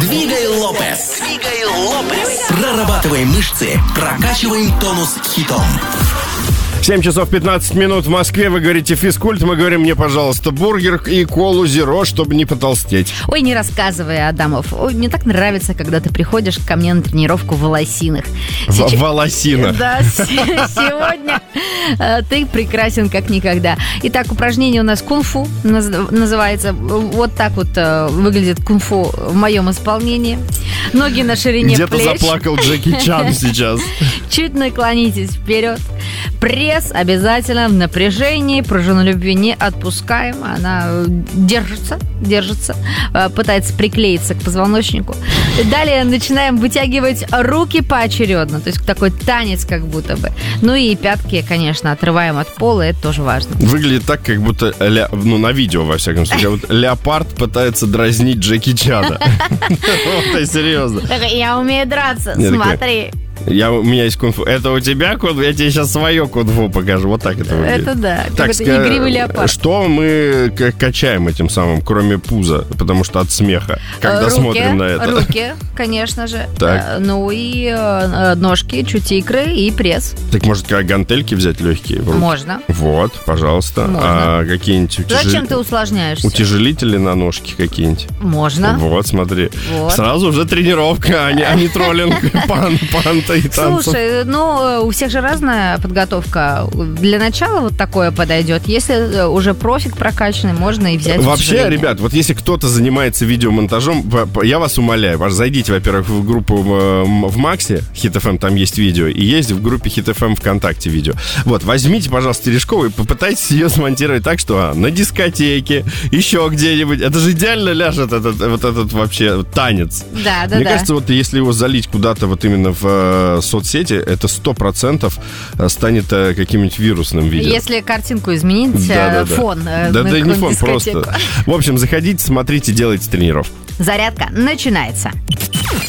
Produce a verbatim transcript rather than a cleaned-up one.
Двигай Лопес. Двигай Лопес. Прорабатываем мышцы, прокачиваем тонус хитом. семь часов пятнадцать минут в Москве. Вы говорите физкульт, мы говорим: мне, пожалуйста, бургер и колу зеро, чтобы не потолстеть. Ой, не рассказывай, Адамов. Ой, мне так нравится, когда ты приходишь ко мне на тренировку в волосинах. В волосинах. Да, сегодня ты прекрасен как никогда. Итак, упражнение у нас кунг-фу называется. Вот так вот выглядит кунг-фу в моем исполнении. Ноги на ширине Где-то плеч. Где-то заплакал Джеки Чан сейчас. Чуть наклонитесь вперед. Пресс обязательно в напряжении. Пружину любви не отпускаем. Она держится, держится, пытается приклеиться к позвоночнику. Далее начинаем вытягивать руки поочередно. То есть такой танец как будто бы. Ну и пятки, конечно, отрываем от пола. Это тоже важно. Выглядит так, как будто, ля... ну, на видео, во всяком случае, вот леопард пытается дразнить Джеки Чана. Вот, серьезно. Я умею драться, смотри. Я, у меня есть кунг-фу. Это у тебя кунг-фу? Я тебе сейчас свое кунг-фу покажу. Вот так это выглядит. Это да. Так, это игривый леопард. Что мы качаем этим самым, кроме пуза? Потому что от смеха, когда руки, смотрим на это. Руки, конечно же. Так. Ну и ножки, чуть икры и пресс. Так, может, как гантельки взять легкие? Можно. Вот, пожалуйста. Можно. А какие-нибудь утяжелители? Зачем ты усложняешься? Утяжелители на ножки какие-нибудь? Можно. Вот, смотри. Вот. Сразу уже тренировка, а не, а не троллинг пан, панта и танцев. Слушай, ну, у всех же разная подготовка. Для начала вот такое подойдет. Если уже профик прокачанный, можно и взять Вообще, утяжеление. ребят, вот если кто-то занимается видеомонтажом, я вас умоляю, зайдите, во-первых, в группу в Максе, Хит эф эм, там есть видео, и есть в группе Хит эф эм ВКонтакте видео. Вот, возьмите, пожалуйста, Терешкову и попытайтесь ее смонтировать так, что а, на дискотеке, еще где-нибудь. Это же идеально ляжет этот, вот этот вообще танец. Да, да, Мне да. кажется, вот если его залить куда-то вот именно в э, соцсети, это сто процентов станет э, каким-нибудь вирусным видео. Если картинку изменить, да, да, фон. Да, да, да не фон, просто. В общем, заходите, смотрите, делайте тренировку. Зарядка начинается.